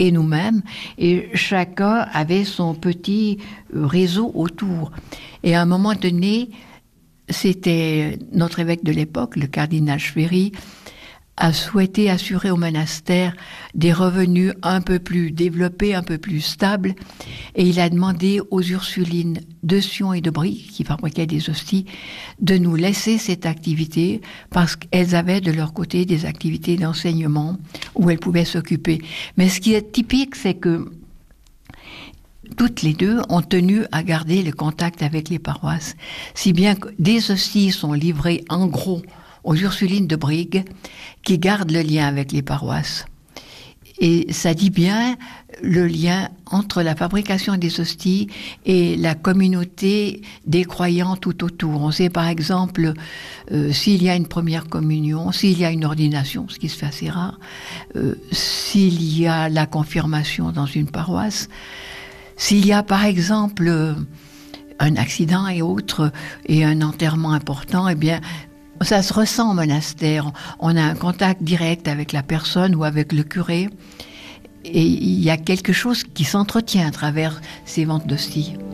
et nous-mêmes, et chacun avait son petit réseau autour. Et à un moment donné, c'était notre évêque de l'époque, le cardinal Schwery, a souhaité assurer au monastère des revenus un peu plus développés, un peu plus stables, et il a demandé aux Ursulines de Sion et de Brie, qui fabriquaient des hosties, de nous laisser cette activité, parce qu'elles avaient de leur côté des activités d'enseignement où elles pouvaient s'occuper. Mais ce qui est typique, c'est que toutes les deux ont tenu à garder le contact avec les paroisses, si bien que des hosties sont livrées en gros aux Ursulines de Brigue, qui gardent le lien avec les paroisses. Et ça dit bien le lien entre la fabrication des hosties et la communauté des croyants tout autour. On sait par exemple, s'il y a une première communion, s'il y a une ordination, ce qui se fait assez rare, s'il y a la confirmation dans une paroisse, s'il y a par exemple un accident et autres, et un enterrement important, eh bien, ça se ressent au monastère. On a un contact direct avec la personne ou avec le curé. Et il y a quelque chose qui s'entretient à travers ces ventes d'hosties.